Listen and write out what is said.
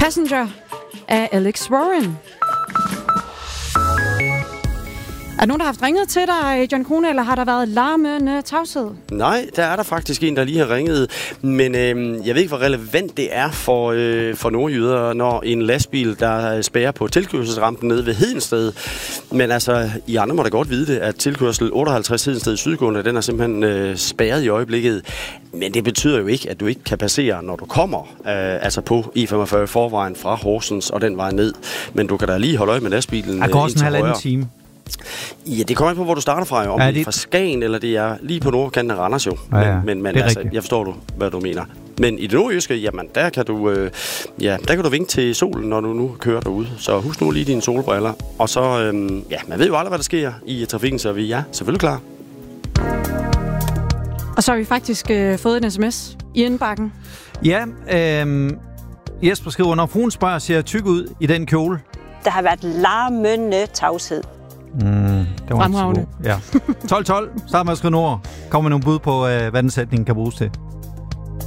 Passenger af Alex Warren. Er der nogen, der har haft ringet til dig, John Krone, eller har der været larmende tavshed? Nej, der er der faktisk en, der lige har ringet. Men jeg ved ikke, hvor relevant det er for nordjyder, når en lastbil, der spærrer på tilkørselsrampen nede ved Hedensted. Men altså, I andre må da godt vide det, at tilkørsel 58 Hedensted Sydgående, den er simpelthen spærret i øjeblikket. Men det betyder jo ikke, at du ikke kan passere, når du kommer altså på E45 forvejen fra Horsens og den vej ned. Men du kan da lige holde øje med lastbilen. Der går også en halvanden time. Ja, det kommer ind på, hvor du starter fra, jo. Om det er fra Skagen, eller det er lige på nordkanten af Randers, jo. Men altså, jeg forstår hvad du mener. Men i det nordjyske, jamen, der kan du vinke til solen, når du nu kører derude. Så husk nu lige dine solbriller. Og så, man ved jo aldrig, hvad der sker i trafikken, så vi er selvfølgelig klar. Og så har vi faktisk fået en sms i indbakken. Ja, Jesper skriver, når fruen spørger, ser tyk ud i den kjole. Der har været larmende tavshed. Det var fremragende. Ja. 12-12, start med at skrive ord. Kom med nogle bud på, hvad den sætning kan bruges til.